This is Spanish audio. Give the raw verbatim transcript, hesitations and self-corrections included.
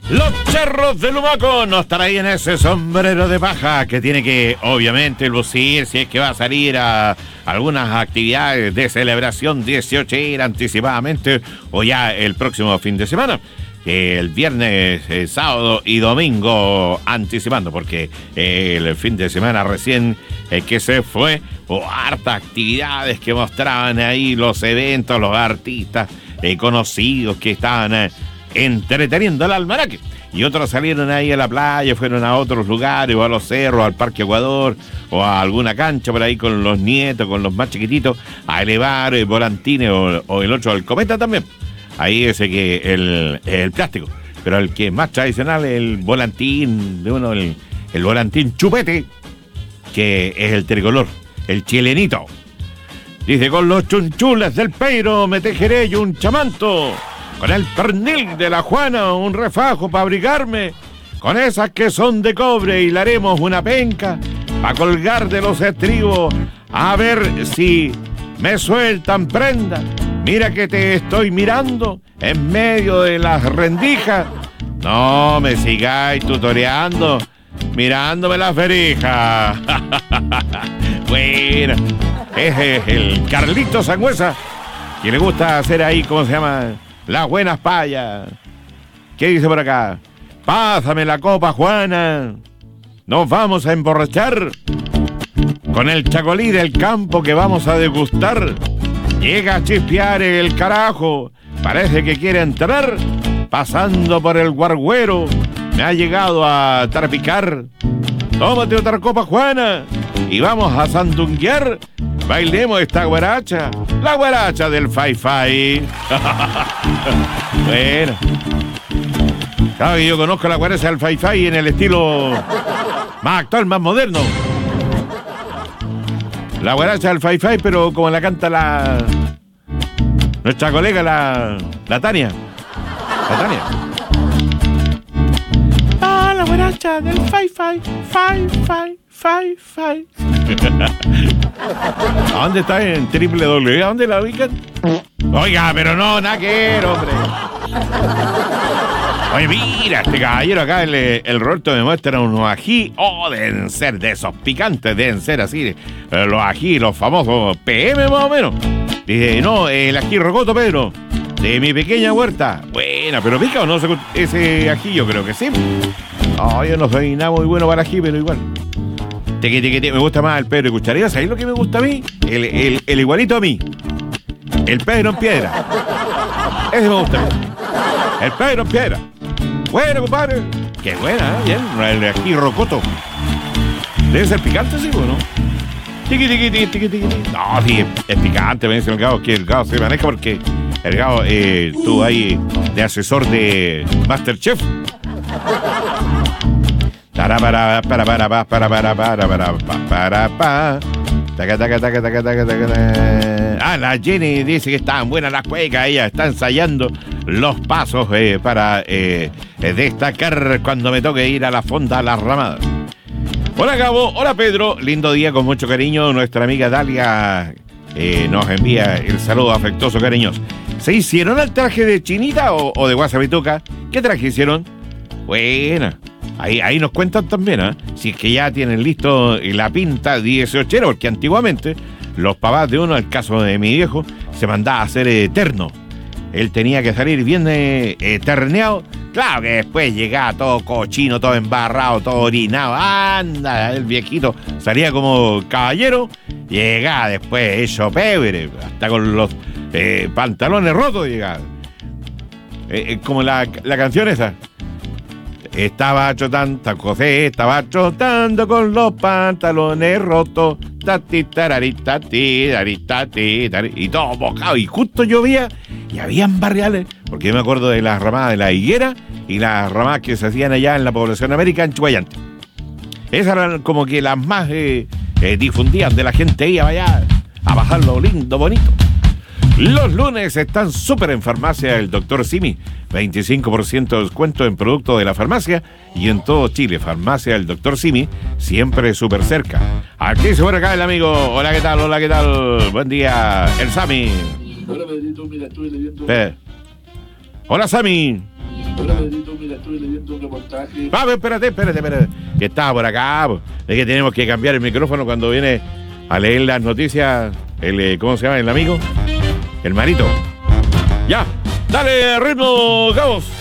Los charros de Lumaco nos traen ese sombrero de paja que tiene que, obviamente, lucir si es que va a salir a algunas actividades de celebración dieciochera anticipadamente o ya el próximo fin de semana. El viernes, eh, sábado y domingo anticipando, porque eh, el fin de semana recién eh, que se fue, o hartas actividades que mostraban ahí los eventos, los artistas eh, conocidos que estaban eh, entreteniendo al almanaque. Y otros salieron ahí a la playa, fueron a otros lugares, o a los cerros, al Parque Ecuador, o a alguna cancha por ahí con los nietos, con los más chiquititos, a elevar eh, volantines, o, o el otro, el cometa también. Ahí ese que el, el plástico, pero el que es más tradicional es el volantín de uno, el, el volantín chupete, que es el tricolor, el chilenito. Dice: con los chunchules del Peiro me tejeré yo un chamanto, con el pernil de la Juana un refajo para abrigarme, con esas que son de cobre hilaremos una penca para colgar de los estribos, a ver si me sueltan prenda. Mira que te estoy mirando en medio de las rendijas. No me sigáis tutoreando, mirándome las verijas. Bueno, ese es el Carlito Sangüesa, que le gusta hacer ahí, ¿cómo se llama? Las buenas payas. ¿Qué dice por acá? Pásame la copa, Juana. Nos vamos a emborrachar con el chacolí del campo que vamos a degustar. Llega a chispear el carajo, parece que quiere entrar, pasando por el guarguero, me ha llegado a trapicar. Tómate otra copa, Juana, y vamos a sandunguear. Bailemos esta guaracha, la guaracha del Fai Fai. Bueno, claro que yo conozco la guaracha del Fai Fai en el estilo más actual, más moderno. La guaracha del Fai Fai, pero como la canta la nuestra colega, la, la Tania. La Tania. Ah, la guaracha del Fai Fai, Fai Fai, Fai Fai. ¿A dónde está? En doble u doble u doble u. ¿A dónde la ubican? Oiga, pero no, nada que ver, hombre. Oye, mira, este caballero acá, el, el Roberto me muestra unos ají. Oh, deben ser de esos picantes, deben ser así, eh, los ají, los famosos P M más o menos. Dice, no, el ají rocoto, Pedro, de mi pequeña huerta. Buena, pero pica o no ese ají, yo creo que sí. Oh, yo no soy nada muy bueno para ají, pero igual. Teque, teque, teque, me gusta más el Pedro de Cucharilla. ¿Sabéis lo que me gusta a mí? El, el, el igualito a mí. El Pedro en piedra. Ese me gusta a mí. El Pedro en piedra. Bueno, compadre. Qué buena, ¿eh? Bien. El ají rocoto. Debe ser picante, sí, ¿no? Tiqui, tiqui, tiqui, tiqui, tiqui. No, sí, es, es picante, me dice el Gabo, que el Gabo se maneja porque el Gabo eh, estuvo ahí de asesor de Masterchef. Para para para para para para para para para para para. Taca taca taca taca taca taca. Ah, la Jenny dice que están buenas las cuecas, ella está ensayando los pasos eh, para eh, destacar cuando me toque ir a la fonda a las ramadas. Hola Gabo, hola Pedro, lindo día con mucho cariño. Nuestra amiga Dalia eh, nos envía el saludo afectuoso, cariñoso. ¿Se hicieron el traje de chinita o, o de guasabituca? ¿Qué traje hicieron? Buena. Ahí, ahí nos cuentan también, ¿eh? Si es que ya tienen listo la pinta dieciochera, porque antiguamente los papás de uno, el caso de mi viejo, se mandaba a hacer eterno. Él tenía que salir bien eh, eterneado. Claro que después llegaba todo cochino, todo embarrado, todo orinado. Anda, el viejito salía como caballero, llegaba después hecho pebre, hasta con los eh, pantalones rotos llegaba. Eh, eh, como la, la canción esa. Estaba chotando, José estaba chotando con los pantalones rotos, tati, tarari, tati, tari, tati, tari, y todo mojado, y justo llovía, y habían barriales, porque yo me acuerdo de las ramadas de la higuera, y las ramadas que se hacían allá en la población América, en Chuayante. Esas eran como que las más eh, eh, difundían de la gente, iba allá a bajarlo lindo, bonito. Los lunes están súper en farmacia el doctor Simi. veinticinco por ciento de descuento en productos de la farmacia y en todo Chile. Farmacia el doctor Simi, siempre súper cerca. Aquí se pone acá el amigo. Hola, ¿qué tal? Hola, ¿qué tal? Buen día, el Sami. Hola, Pedrito. Mira, estuve leyendo. Eh. Hola, Sami. Hola, Pedrito, mira, estoy leyendo un reportaje. Ah, espérate, espérate, espérate. Que estaba por acá, po. Es que tenemos que cambiar el micrófono cuando viene a leer las noticias. El, eh, ¿cómo se llama? El amigo. El marito. Ya, dale ritmo, cabos.